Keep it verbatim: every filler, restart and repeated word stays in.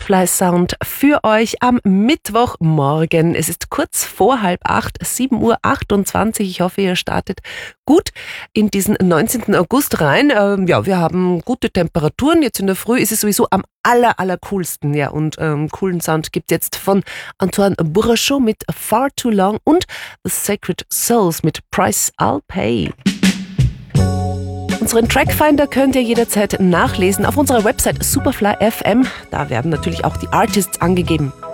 Superfly Sound für euch am Mittwochmorgen. Es ist kurz vor halb acht, sieben Uhr achtundzwanzig. Ich hoffe, ihr startet gut in diesen neunzehnten August rein. Ähm, ja, wir haben gute Temperaturen. Jetzt in der Früh ist es sowieso am aller, aller coolsten. Ja, und ähm, coolen Sound gibt es jetzt von Antoine Bourrachot mit Far Too Long und The Sacred Souls mit Price I'll Pay. Unseren Trackfinder könnt ihr jederzeit nachlesen auf unserer Website Superfly F M. Da werden natürlich auch die Artists angegeben.